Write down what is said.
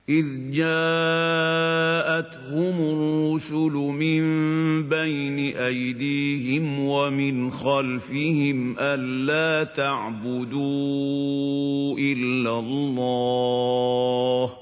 إِذْ جَاءَتْهُمُ الرُّسُلُ مِن بَيْنِ أَيْدِيهِمْ وَمِنْ خَلْفِهِمْ أَلَّا تَعْبُدُوا إِلَّا اللَّهَ